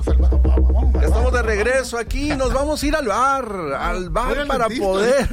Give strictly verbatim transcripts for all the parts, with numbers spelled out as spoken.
Vamos al bar. Vamos, vamos, Ya estamos de vamos, regreso aquí, nos vamos a ir al bar, al bar para poder...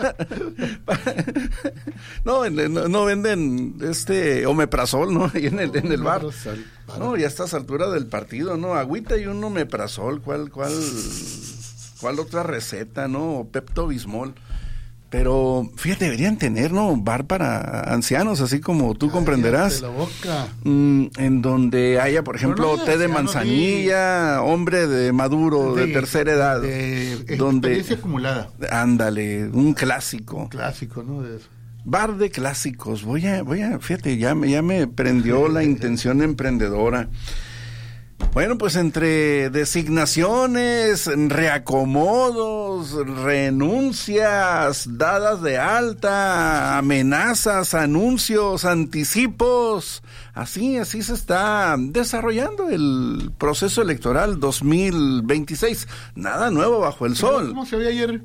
no, no, no venden este omeprazol, ¿no? Ahí en el, en el bar. No, ya a estas alturas del partido, ¿no? Agüita y un omeprazol, ¿cuál, cuál, cuál otra receta, ¿no? Pepto-Bismol. Pero, fíjate, deberían tener, ¿no? Bar para ancianos, así como tú comprenderás. La boca. Mm, en donde haya, por ejemplo, no, té de ancianos, manzanilla, sí. Hombre de maduro, de, de tercera edad. De, de donde, experiencia acumulada. Ándale, un clásico. Un clásico, ¿no? De eso. Bar de clásicos. Voy a, voy a, fíjate, ya me, ya me prendió la intención emprendedora. Bueno, pues entre designaciones, reacomodos, renuncias, dadas de alta, amenazas, anuncios, anticipos, así, así se está desarrollando el proceso electoral dos mil veintiséis. Nada nuevo bajo el sol. ¿Cómo se veía ayer?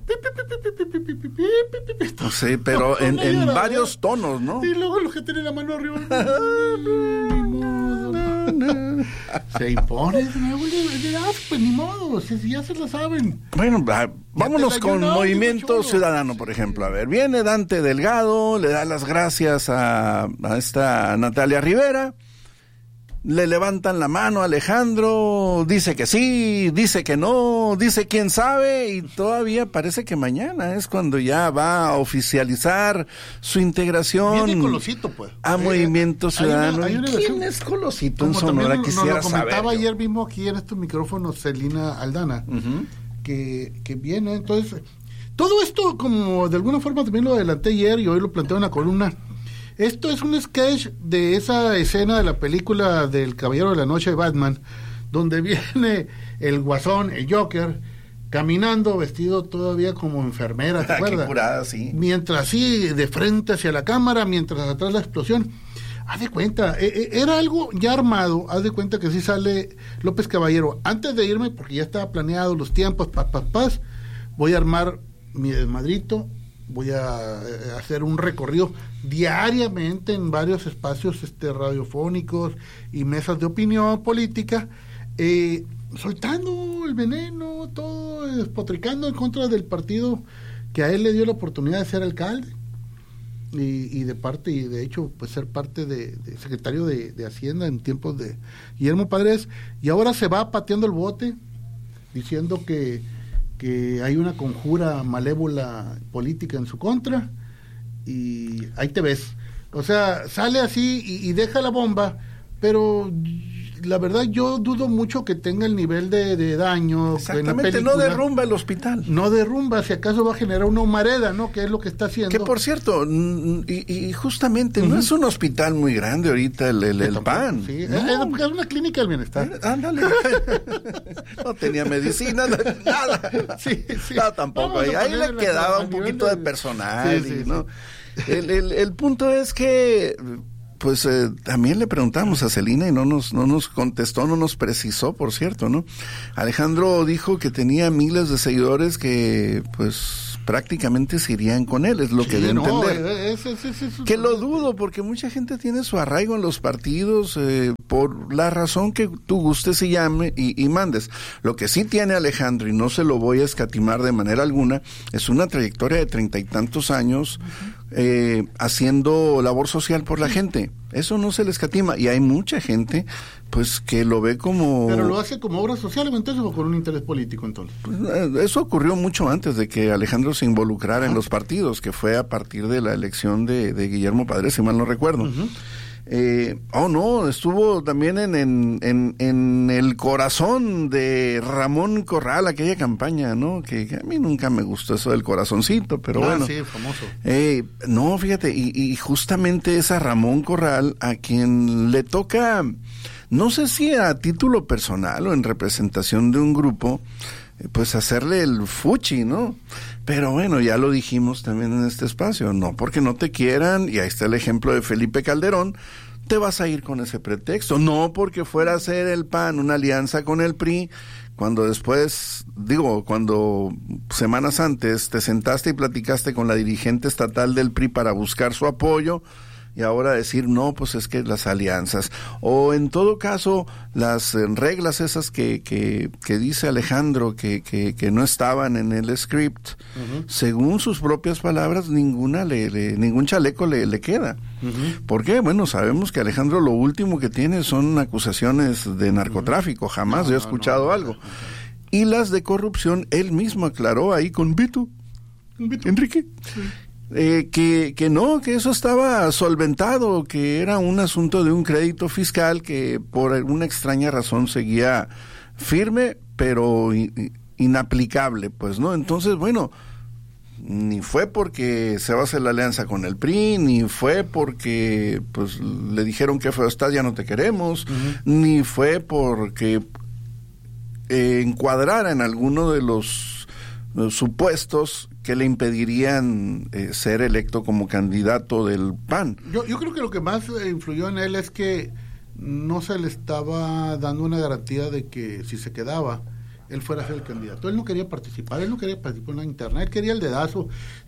No sé, pero en, en varios tonos, ¿no? Y luego los que tienen la mano arriba. Se impone, pues ni modo, si, si ya se lo saben. Bueno, ah, vámonos con Movimiento Ciudadano, por ejemplo. A ver, viene Dante Delgado, le da las gracias a, a esta Natalia Rivera, le levantan la mano a Alejandro, dice que sí, dice que no, dice quién sabe, y todavía parece que mañana es cuando ya va a oficializar su integración. Viene Colosito, pues. A eh, Movimiento Ciudadano. Hay una, hay una ¿Quién es Colosito en Sonora? Nos, Quisiera nos lo comentaba saber, ayer mismo aquí en estos micrófonos Celina Aldana, uh-huh. que, que viene, entonces, todo esto como de alguna forma también lo adelanté ayer y hoy lo planteo en la columna. Esto es un sketch de esa escena de la película del Caballero de la Noche de Batman, donde viene el Guasón, el Joker, caminando vestido todavía como enfermera, ¿te acuerdas? Qué curada, sí. Mientras sí, de frente hacia la cámara, mientras atrás la explosión. Haz de cuenta, eh, era algo ya armado, haz de cuenta que sí sale López Caballero. Antes de irme, porque ya estaba planeado los tiempos, paz, paz, paz, voy a armar mi desmadrito, voy a hacer un recorrido diariamente en varios espacios este radiofónicos y mesas de opinión política, eh, soltando el veneno, todo, despotricando en contra del partido que a él le dio la oportunidad de ser alcalde y, y de parte, y de hecho pues ser parte de, de secretario de, de Hacienda en tiempos de Guillermo Padres, y ahora se va pateando el bote diciendo que que hay una conjura malévola política en su contra, y ahí te ves. O sea, sale así y, y deja la bomba, pero la verdad yo dudo mucho que tenga el nivel de, de daño. Exactamente, no derrumba el hospital. No derrumba, si acaso va a generar una humareda, ¿no? Que es lo que está haciendo. Que por cierto, y, y justamente uh-huh. no es un hospital muy grande ahorita el, el, el P A N. Sí, no. es, es una clínica del bienestar. Eh, ándale. No tenía medicina, nada. Sí, sí. No, tampoco. Ahí, ahí le quedaba un poquito de, de personal. Sí, sí, y, ¿no? sí. el, el, el punto es que... Pues eh, también le preguntamos a Celina y no nos no nos contestó, no nos precisó, por cierto, ¿no? Alejandro dijo que tenía miles de seguidores que, pues, prácticamente se irían con él, es lo sí, que de no, entender. Es, es, es, es, que lo dudo, porque mucha gente tiene su arraigo en los partidos eh, por la razón que tú gustes y llame y, y mandes. Lo que sí tiene Alejandro, y no se lo voy a escatimar de manera alguna, es una trayectoria de treinta y tantos años uh-huh. eh, haciendo labor social por la gente. Eso no se le escatima, y hay mucha gente pues que lo ve como... ¿Pero lo hace como obra social entonces o con un interés político entonces? Pues, eso ocurrió mucho antes de que Alejandro se involucrara ah. en los partidos, que fue a partir de la elección de, de Guillermo Padres, si mal no recuerdo. Uh-huh. Eh, oh no, estuvo también en, en, en, en el corazón de Ramón Corral, aquella campaña, ¿no? Que, que a mí nunca me gustó eso del corazoncito, pero ah, bueno. Sí, famoso. Eh, no, fíjate, y, y justamente es a Ramón Corral a quien le toca, no sé si a título personal o en representación de un grupo, pues hacerle el fuchi, ¿no? Pero bueno, ya lo dijimos también en este espacio, no porque no te quieran, y ahí está el ejemplo de Felipe Calderón, te vas a ir con ese pretexto, no porque fuera a hacer el P A N una alianza con el P R I, cuando después, digo, cuando semanas antes te sentaste y platicaste con la dirigente estatal del P R I para buscar su apoyo, y ahora decir, no, pues es que las alianzas, o en todo caso, las eh, reglas esas que, que, que dice Alejandro, que, que, que no estaban en el script, uh-huh. según sus propias palabras, ninguna le, le ningún chaleco le, le queda. Uh-huh. ¿Por qué? Bueno, sabemos que Alejandro lo último que tiene son acusaciones de narcotráfico, jamás no, he escuchado no, no, algo. No, no, no. Y las de corrupción, él mismo aclaró ahí con Vito, Vito. Enrique, sí. Eh, que, que no, que eso estaba solventado, que era un asunto de un crédito fiscal que por alguna extraña razón seguía firme, pero in, inaplicable, pues, ¿no? Entonces, bueno, ni fue porque se va a hacer la alianza con el P R I, ni fue porque pues le dijeron que feo estás, ya no te queremos, uh-huh. ni fue porque eh, encuadrara en alguno de los, los supuestos que le impedirían eh, ser electo como candidato del P A N. Yo, yo creo que lo que más influyó en él es que no se le estaba dando una garantía de que si se quedaba, él fuera a ser el candidato. Él no quería participar, él no quería participar en la internet, él quería el dedazo.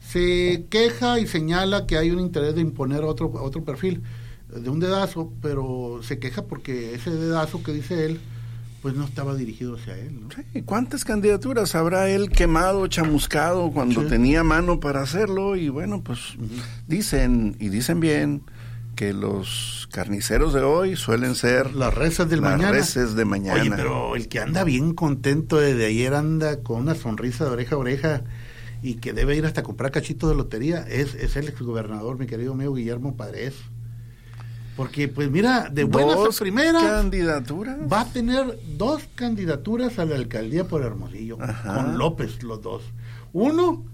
Se queja y señala que hay un interés de imponer otro, otro perfil de un dedazo, pero se queja porque ese dedazo que dice él pues no estaba dirigido hacia él, ¿no? Sí, ¿cuántas candidaturas habrá él quemado, chamuscado cuando sí. tenía mano para hacerlo? Y bueno, pues uh-huh. dicen, y dicen bien, que los carniceros de hoy suelen ser las reses del las mañana. reses de mañana. Oye, pero el que anda bien contento desde ayer anda con una sonrisa de oreja a oreja y que debe ir hasta comprar cachitos de lotería es, es el exgobernador, mi querido amigo Guillermo Padres. Porque, pues mira, de buenas a primeras candidaturas. Va a tener dos candidaturas a la alcaldía por Hermosillo, Ajá. con López, los dos. Uno,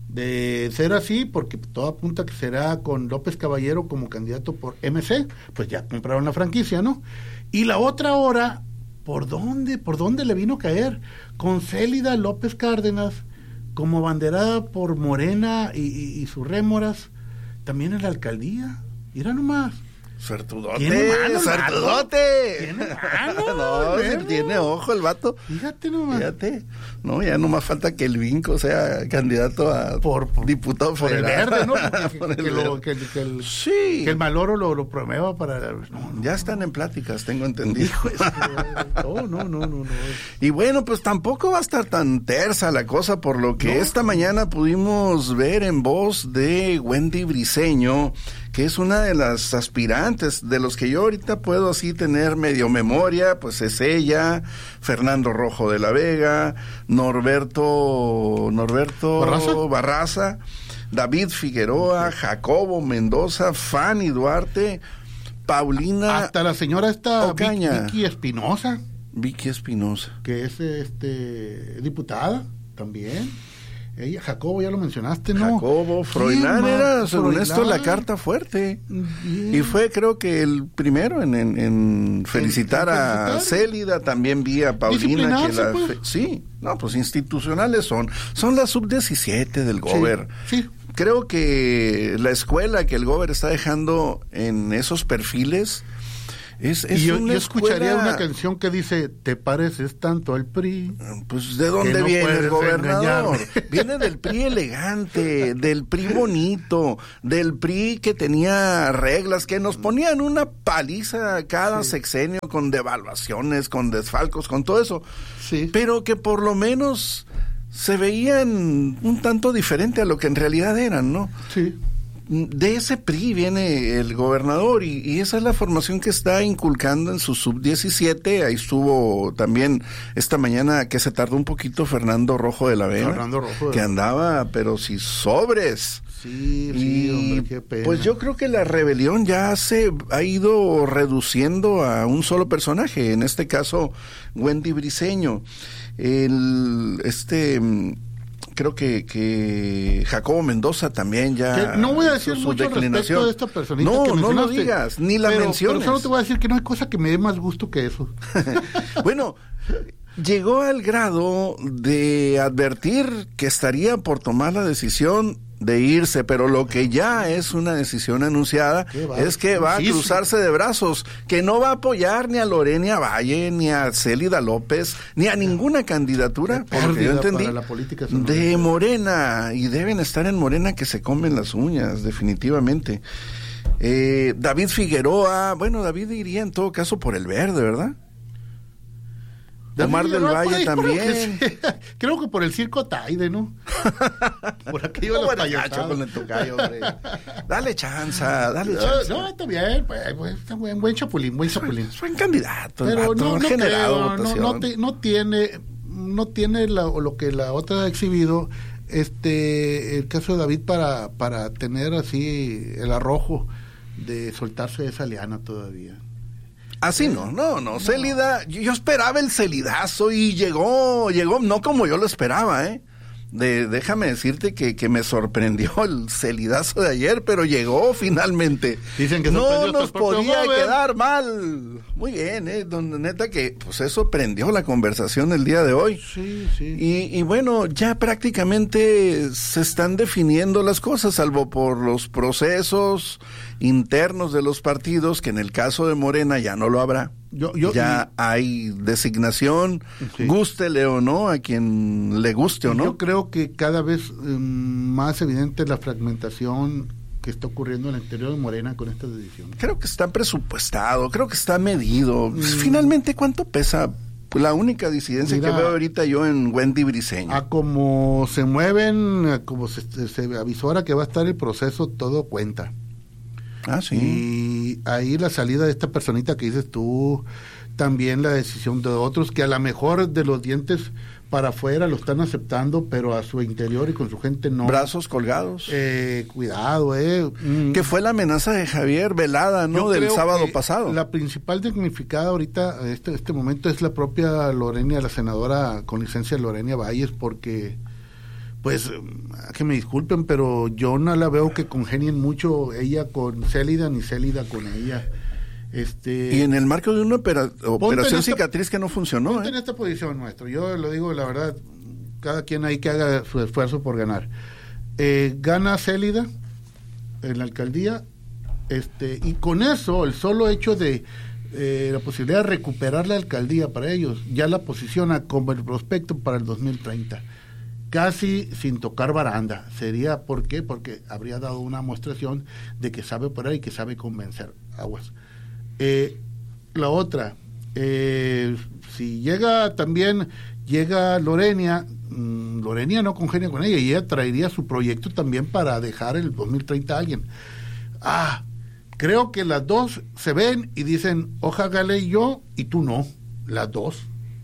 de ser así, porque todo apunta que será con López Caballero como candidato por M C, pues ya compraron la franquicia, ¿no? Y la otra hora, ¿por dónde? ¿Por dónde le vino a caer? Con Célida López Cárdenas, como banderada por Morena y, y, y sus rémoras, también en la alcaldía. Mira nomás. Suertudote, ¿Tiene mano, suertudote. Tiene mano, no, si tiene ojo el vato. Fíjate nomás. Fíjate. No, ya nomás falta que el Vinco sea candidato a por, por diputado por federal. El verde, ¿no? Que, por que, el lo, que, que, el, sí. que el Maloro lo, lo promueva para... No, no, ya están en pláticas, tengo entendido. Hijo, es que, no, no, no, no, no. Y bueno, pues tampoco va a estar tan tersa la cosa, por lo que no. esta mañana pudimos ver en voz de Wendy Briceño, que es una de las aspirantes, de los que yo ahorita puedo así tener medio memoria, pues es ella, Fernando Rojo de la Vega, Norberto, Norberto ¿Barraza? Barraza, David Figueroa, Jacobo Mendoza, Fanny Duarte, Paulina hasta la señora esta Ocaña. Vicky Espinosa. Vicky Espinosa. Que es este diputada también. Ella, Jacobo, ya lo mencionaste, ¿no? Jacobo, Froilán era, según Froilán. Esto, la carta fuerte. Bien. Y fue, creo que, el primero en, en, en felicitar ¿En, en a Célida, también vi a Paulina. Que la pues. fe, sí, no, pues institucionales son. Son las sub diecisiete del Gober. Sí, sí. Creo que la escuela que el Gober está dejando en esos perfiles... Es, es y yo, una yo escucharía escuela... una canción que dice, ¿te pareces tanto al P R I? Pues, ¿de dónde no viene el gobernador? Viene del P R I elegante, del P R I bonito, del P R I que tenía reglas, que nos ponían una paliza cada sí. sexenio con devaluaciones, con desfalcos, con todo eso. Sí. Pero que por lo menos se veían un tanto diferente a lo que en realidad eran, ¿no? Sí. De ese P R I viene el gobernador y, y esa es la formación que está inculcando en su sub diecisiete. Ahí estuvo también esta mañana, que se tardó un poquito, Fernando Rojo de la Vega, Fernando Rojo de que andaba, pero si sobres. Sí, y, sí, hombre, qué pena. Pues yo creo que la rebelión ya se ha ido reduciendo a un solo personaje, en este caso Wendy Briceño. El, este... creo que, que Jacobo Mendoza también ya... Que no voy a decir mucho respecto de esta personita no, que no lo digas, ni la pero, menciones. Pero solo te voy a decir que no hay cosa que me dé más gusto que eso. Bueno, llegó al grado de advertir que estaría por tomar la decisión de irse, pero lo que ya es una decisión anunciada es que va a cruzarse de brazos, que no va a apoyar ni a Lorena Valle, ni a Célida López, ni a ninguna candidatura, porque yo entendí, de Morena, y deben estar en Morena que se comen las uñas, definitivamente. Eh, David Figueroa, bueno, David iría en todo caso por el Verde, ¿verdad? David Omar del Valle pues, también. Que creo que por el circo Taide, ¿no? Por aquello de los payasados. Con el tocayo, hombre. Dale chanza, dale chanza. No, no, está bien, pues, pues, está buen, buen chapulín, buen chapulín. Es buen candidato. Pero vato, no, no, generado creo, no, no, te, no tiene, no tiene la, lo que la otra ha exhibido, este, el caso de David para, para tener así el arrojo de soltarse de esa liana todavía. Así no, no, no, Célida, yo, yo esperaba el celidazo y llegó, llegó, no como yo lo esperaba, ¿eh? De, déjame decirte que, que me sorprendió el celidazo de ayer, pero llegó finalmente. Dicen que no nos podía quedar mal. Muy bien, ¿eh? Donde neta que, pues eso prendió la conversación el día de hoy. Sí, sí. Y, y bueno, ya prácticamente se están definiendo las cosas, salvo por los procesos internos de los partidos, que en el caso de Morena ya no lo habrá. Yo, yo, ya y, hay designación, sí. Gústele o no, a quien le guste o no. Yo creo que cada vez um, más evidente la fragmentación que está ocurriendo en el interior de Morena con estas decisiones. Creo que está presupuestado, creo que está medido. Mm. Finalmente, ¿cuánto pesa? Pues la única disidencia Mira, que veo ahorita yo en Wendy Briceño. A como se mueven, a como se, se avisora que va a estar el proceso, todo cuenta. Ah, sí. Y ahí la salida de esta personita que dices tú, también la decisión de otros que a lo mejor de los dientes para afuera lo están aceptando, pero a su interior y con su gente no. Brazos colgados. Eh, cuidado, eh. Que fue la amenaza de Javier velada, ¿no? Yo del sábado pasado. La principal damnificada ahorita, en este, este momento, es la propia Lorenia, la senadora con licencia Lorenia Valles, porque... Pues, que me disculpen, pero yo no la veo que congenien mucho ella con Célida, ni Célida con ella. Este, y en el marco de una opera, operación esta, cicatriz que no funcionó. Ponte ¿eh? en esta posición, maestro. Yo lo digo, la verdad, cada quien ahí que haga su esfuerzo por ganar. Eh, gana Célida en la alcaldía, este, y con eso, el solo hecho de eh, la posibilidad de recuperar la alcaldía para ellos, ya la posiciona como el prospecto para el dos mil treinta. Casi sin tocar baranda. Sería, ¿por qué? Porque habría dado una demostración de que sabe operar y que sabe convencer. Aguas. Eh, la otra, eh, si llega también, llega Lorenia, mmm, Lorenia no congenia con ella y ella traería su proyecto también para dejar el dos mil treinta a alguien. Ah, creo que las dos se ven y dicen, ojalá yo y tú no, las dos.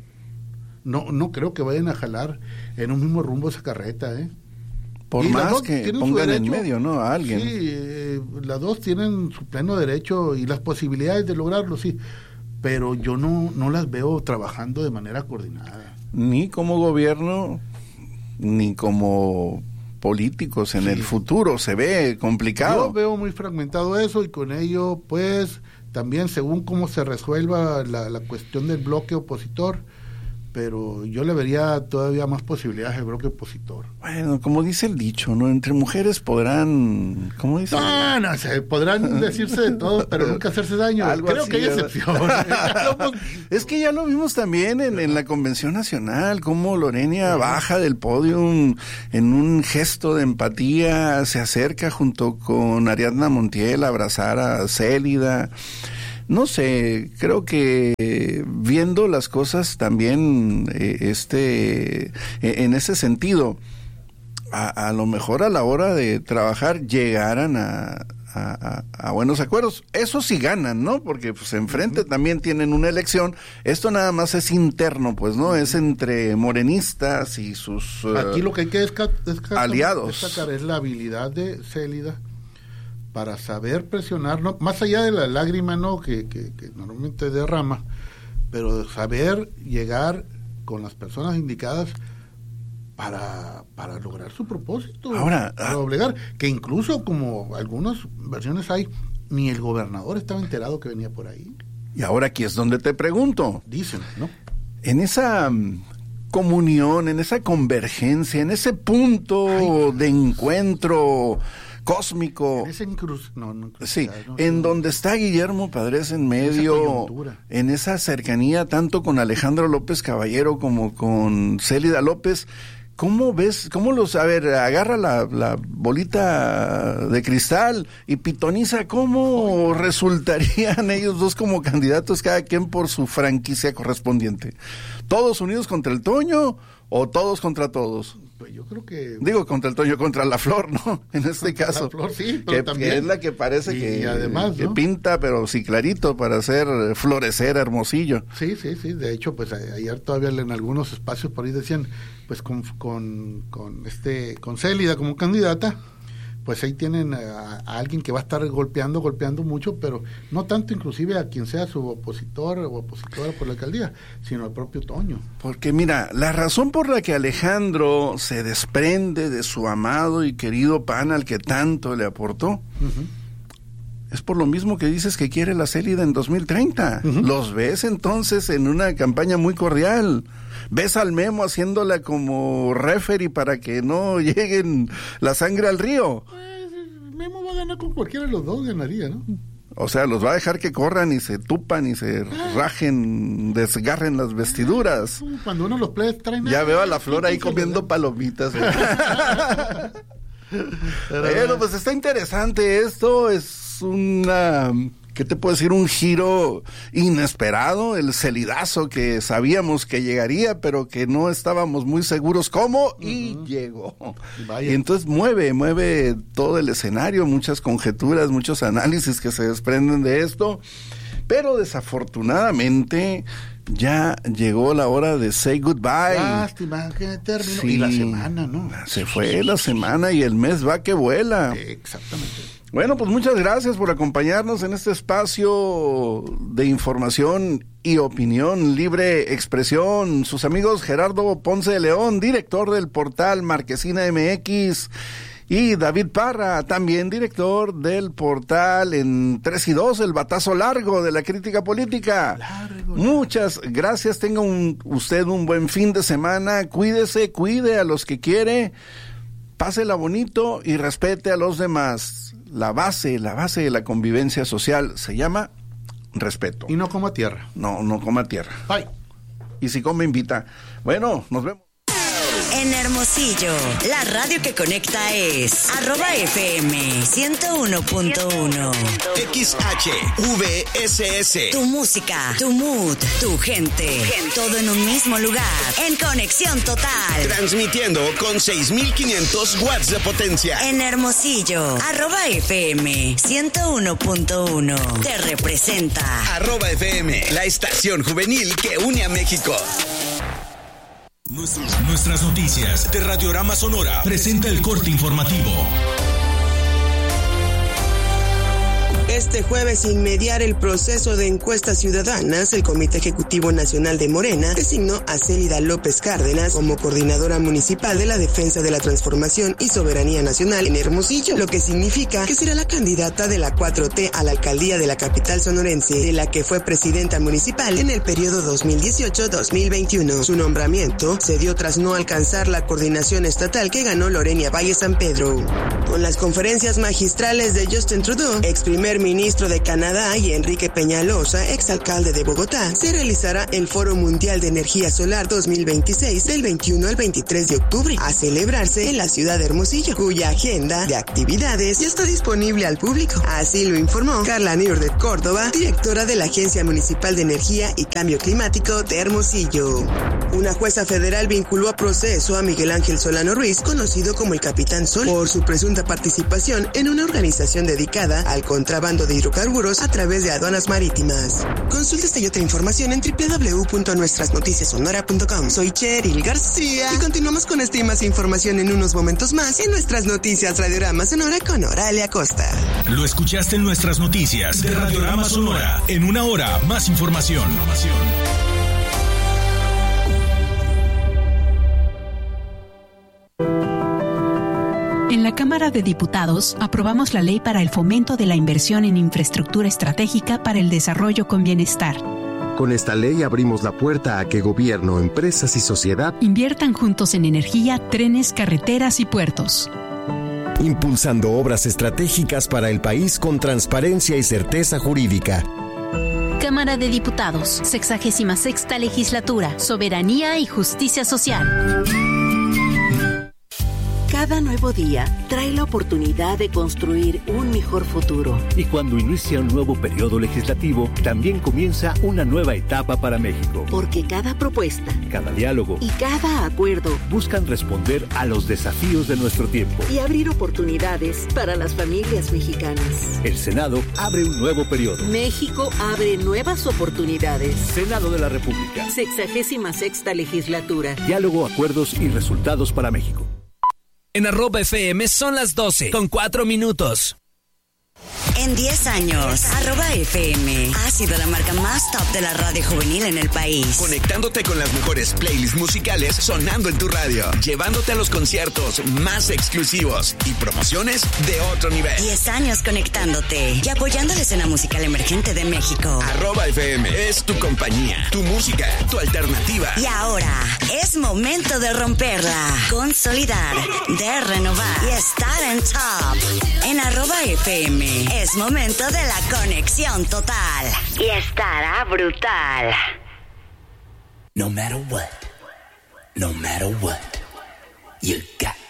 No, no creo que vayan a jalar en un mismo rumbo esa carreta, ¿eh? Por y más que pongan en medio, ¿no? A alguien. Sí, eh, las dos tienen su pleno derecho y las posibilidades de lograrlo, sí. Pero yo no, no las veo trabajando de manera coordinada. Ni como gobierno, ni como políticos en sí. El futuro. Se ve complicado. Yo veo muy fragmentado eso y con ello, pues, también según cómo se resuelva la, la cuestión del bloque opositor, pero yo le vería todavía más posibilidades al bloque opositor. Bueno, como dice el dicho, ¿no? Entre mujeres podrán, ¿cómo dice? No, no sé, podrán decirse de todo, pero nunca hacerse daño. Algo Creo así, que hay ¿verdad? excepciones. Es que ya lo vimos también en, en la Convención Nacional, cómo Lorenia baja del podio en un gesto de empatía, se acerca junto con Ariadna Montiel a abrazar a Célida. No sé, creo que eh, viendo las cosas también eh, este eh, en ese sentido, a, a lo mejor a la hora de trabajar llegaran a, a, a, a buenos acuerdos. Eso sí ganan, ¿no? Porque pues enfrente uh-huh. también tienen una elección. Esto nada más es interno, pues, ¿no? Es entre morenistas y sus uh, aquí lo que hay que desca- desca- aliados. destacar es la habilidad de Célida para saber presionar, no, más allá de la lágrima, no, que, que, que normalmente derrama, pero saber llegar con las personas indicadas para, para lograr su propósito. Ahora, para obligar, que incluso como algunas versiones hay, ni el gobernador estaba enterado que venía por ahí. Y ahora aquí es donde te pregunto. Dicen, ¿no? En esa um, comunión, en esa convergencia, en ese punto Ay, de encuentro cósmico. Ese incruz, no, no, sí, no, en no, donde está Guillermo Padres en medio, esa en esa cercanía tanto con Alejandro López Caballero como con Célida López, ¿cómo ves? ¿Cómo los, a ver, agarra la, la bolita de cristal y pitoniza, ¿cómo resultarían ellos dos como candidatos, cada quien por su franquicia correspondiente? ¿Todos unidos contra el Toño o todos contra todos? Pues yo creo que... Digo, contra el Toño, contra la Flor, ¿no? En este contra caso. La Flor, sí, pero que, también... que es la que parece y, que, y además, que ¿no? pinta, pero sí clarito, para hacer florecer Hermosillo. Sí, sí, sí. De hecho, pues ayer todavía en algunos espacios por ahí decían, pues con, con, con, este, con Célida como candidata, pues ahí tienen a, a alguien que va a estar golpeando, golpeando mucho, pero no tanto inclusive a quien sea su opositor o opositora por la alcaldía, sino al propio Toño. Porque mira, la razón por la que Alejandro se desprende de su amado y querido P A N al que tanto le aportó, uh-huh. es por lo mismo que dices que quiere la Célida en dos mil treinta. Uh-huh. Los ves entonces en una campaña muy cordial. Ves al Memo haciéndola como referee para que no lleguen la sangre al río. Pues, Memo va a ganar con cualquiera de los dos, ganaría, ¿no? O sea, los va a dejar que corran y se tupan y se ah. rajen, desgarren las vestiduras. Cuando uno los plebes traen... Ya veo a la Flor ahí comiendo palomitas. Bueno, pues está interesante esto, es una... ¿Qué te puedo decir? Un giro inesperado, el celidazo que sabíamos que llegaría, pero que no estábamos muy seguros cómo, y uh-huh. llegó. Vaya. Y entonces mueve, mueve todo el escenario, muchas conjeturas, muchos análisis que se desprenden de esto, pero desafortunadamente ya llegó la hora de say goodbye. Lástima que terminó. Sí. Y la semana, ¿no? Se fue la semana y el mes va que vuela. Exactamente. Bueno, pues muchas gracias por acompañarnos en este espacio de información y opinión, libre expresión. Sus amigos Gerardo Ponce de León, director del portal Marquesina M X, y David Parra, también director del portal en tres y dos, El Batazo Largo de la Crítica Política. Largo, muchas gracias, tenga un, usted un buen fin de semana, cuídese, cuide a los que quiere, pásela bonito y respete a los demás. La base, la base de la convivencia social se llama respeto. Y no coma tierra. No, no coma tierra. Bye. Y si come, invita. Bueno, nos vemos. En Hermosillo, la radio que conecta es arroba F M ciento uno punto uno. X H V S S. Tu música, tu mood, tu gente, gente. Todo en un mismo lugar. En conexión total. Transmitiendo con seis mil quinientos watts de potencia. En Hermosillo, arroba F M ciento uno punto uno. Te representa. Arroba F M, la estación juvenil que une a México. Nuestras noticias de Radiorama Sonora presenta el corte informativo. Este jueves, sin mediar el proceso de encuestas ciudadanas, el Comité Ejecutivo Nacional de Morena designó a Célida López Cárdenas como coordinadora municipal de la defensa de la transformación y soberanía nacional en Hermosillo, lo que significa que será la candidata de la cuatro T a la alcaldía de la capital sonorense, de la que fue presidenta municipal en el periodo dos mil dieciocho a dos mil veintiuno. Su nombramiento se dio tras no alcanzar la coordinación estatal que ganó Lorenia Valle San Pedro. Con las conferencias magistrales de Justin Trudeau, ex primer ministro de Canadá, y Enrique Peñalosa, exalcalde de Bogotá, se realizará el Foro Mundial de Energía Solar dos mil veintiséis del veintiuno al veintitrés de octubre, a celebrarse en la ciudad de Hermosillo, cuya agenda de actividades ya está disponible al público. Así lo informó Carla Nurdet Córdoba, directora de la Agencia Municipal de Energía y Cambio Climático de Hermosillo. Una jueza federal vinculó a proceso a Miguel Ángel Solano Ruiz, conocido como el Capitán Sol, por su presunta participación en una organización dedicada al contrabando de hidrocarburos a través de aduanas marítimas. Consulta esta y otra información en doble u doble u doble u punto nuestras noticias sonora punto com. Soy Cheryl García y continuamos con esta y más información en unos momentos más en Nuestras Noticias Radiorama Sonora con Oralia Costa. Lo escuchaste en Nuestras Noticias de Radiorama Sonora. En una hora, más información. En la Cámara de Diputados aprobamos la Ley para el Fomento de la Inversión en Infraestructura Estratégica para el Desarrollo con Bienestar. Con esta ley abrimos la puerta a que gobierno, empresas y sociedad inviertan juntos en energía, trenes, carreteras y puertos. Impulsando obras estratégicas para el país con transparencia y certeza jurídica. Cámara de Diputados, sexagésima sexta legislatura, Soberanía y Justicia Social. Cada nuevo día trae la oportunidad de construir un mejor futuro. Y cuando inicia un nuevo periodo legislativo, también comienza una nueva etapa para México. Porque cada propuesta, cada diálogo y cada acuerdo buscan responder a los desafíos de nuestro tiempo y abrir oportunidades para las familias mexicanas. El Senado abre un nuevo periodo. México abre nuevas oportunidades. Senado de la República. Sexagésima sexta legislatura. Diálogo, acuerdos y resultados para México. En arroba F M son las doce con cuatro minutos. En diez años, arroba F M ha sido la marca más top de la radio juvenil en el país. Conectándote con las mejores playlists musicales sonando en tu radio. Llevándote a los conciertos más exclusivos y promociones de otro nivel. diez años conectándote y apoyando la escena musical emergente de México. Arroba F M es tu compañía, tu música, tu alternativa. Y ahora es momento de romperla, consolidar, de renovar y estar en top. En arroba F M es momento de la conexión total. Y estará brutal. No matter what, no matter what, you